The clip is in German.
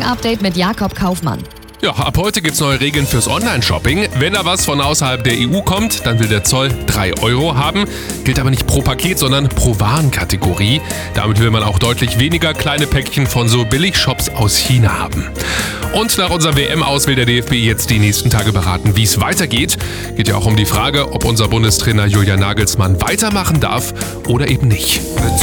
Marketing-Update mit Jakob Kaufmann. Ja, ab heute gibt's neue Regeln fürs Online-Shopping. Wenn da was von außerhalb der EU kommt, dann will der Zoll 3 € haben. Gilt aber nicht pro Paket, sondern pro Warenkategorie. Damit will man auch deutlich weniger kleine Päckchen von so Billigshops aus China haben. Und nach unserem WM-Aus will der DFB jetzt die nächsten Tage beraten, wie es weitergeht. Geht ja auch um die Frage, ob unser Bundestrainer Julian Nagelsmann weitermachen darf oder eben nicht.